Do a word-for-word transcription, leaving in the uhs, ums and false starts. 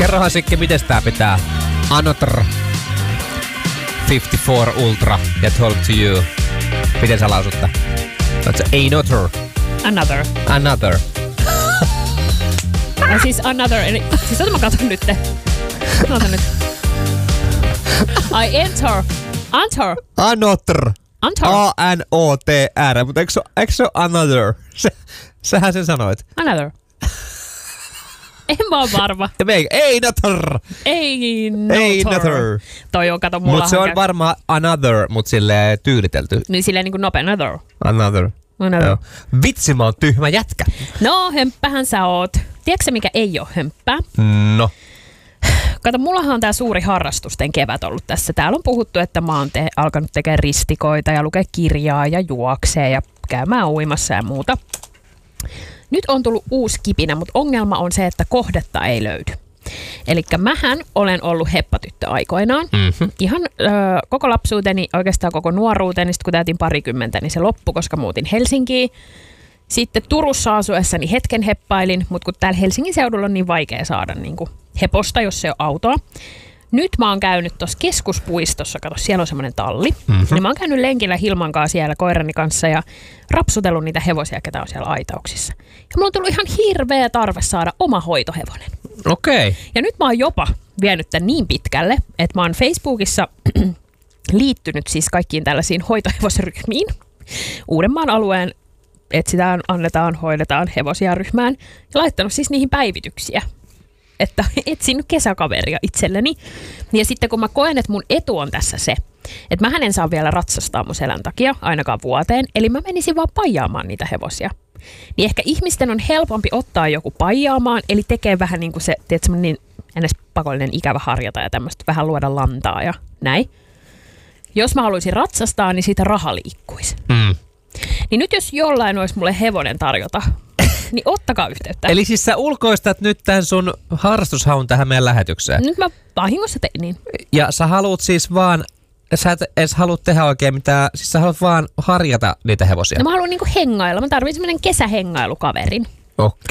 Kerrohan Sikki, miten tää pitää. Another viisikymmentäneljä Ultra ja Talk to You. Miten sä lausut tää? Oot se another? Another. Another. Ja siis another, eli siis ota mä katon nyt. Ota nyt. I enter. Enter. Another. Another. A N O T R. Mutta eikö se, eikö se ole another? Se, sähän sen sanoit. Another. En mä oo varma. Ei, another. Ei Another. Toi on, kato, mulla. Mut se on käy... varmaan another, mut silleen tyylitelty. Niin silleen niinku nopea. Another. Another. Another. Joo. Vitsi, mä oon tyhmä jätkä. No, hömppähän sä oot. Tiedätkö mikä ei oo hömppää? No. Kato, mullahan on tää suuri harrastusten kevät ollut tässä. Täällä on puhuttu, että mä oon te- alkanut tekemään ristikoita ja lukea kirjaa ja juoksee ja käymään uimassa ja muuta. Nyt on tullut uusi kipinä, mutta ongelma on se, että kohdetta ei löydy. Elikkä mähän olen ollut heppatyttö aikoinaan. Mm-hmm. Ihan ö, koko lapsuuteni, oikeastaan koko nuoruuteni, sit kun täytin parikymmentä, niin se loppui, koska muutin Helsinkiin. Sitten Turussa asuessani hetken heppailin, mutta kun täällä Helsingin seudulla on niin vaikea saada niin kuin heposta, jos se on autoa. Nyt mä oon käynyt tuossa keskuspuistossa, kato, siellä on semmoinen talli. Mm-hmm. Niin mä oon käynyt lenkillä Hilman kanssa siellä koirani kanssa ja rapsutellut niitä hevosia, ketä on siellä aitauksissa. Ja mulla on tullut ihan hirveä tarve saada oma hoitohevonen. Okei. Okay. Ja nyt mä oon jopa vienyt tämän niin pitkälle, että mä oon Facebookissa liittynyt siis kaikkiin tällaisiin hoitohevosryhmiin. Uudenmaan alueen etsitään, annetaan, hoidetaan hevosia ryhmään ja laittanut siis niihin päivityksiä. Että etsin nyt kesäkaveria itselleni. Ja sitten kun mä koen, että mun etu on tässä se, että mä en saa vielä ratsastaa mun selän takia ainakaan vuoteen, eli mä menisin vaan paijaamaan niitä hevosia. Niin ehkä ihmisten on helpompi ottaa joku paijaamaan, eli tekee vähän niin kuin se, tiedät, semmoinen niin ns. Pakollinen ikävä harjata ja tämmöistä, vähän luoda lantaa ja näin. Jos mä haluaisin ratsastaa, niin siitä raha liikkuisi. Mm. Niin nyt jos jollain olisi mulle hevonen tarjota, niin ottakaa yhteyttä. Eli siis sä ulkoistat nyt tämän sun harrastushaun tähän meidän lähetykseen. Nyt mä vahingossa tein niin. Ja sä haluut siis vaan, sä et edes haluut tehdä oikein mitään, siis sä haluat vaan harjata niitä hevosia. No mä haluan niinku hengailla, mä tarvitsen semmoinen kesähengailukaverin. Okei.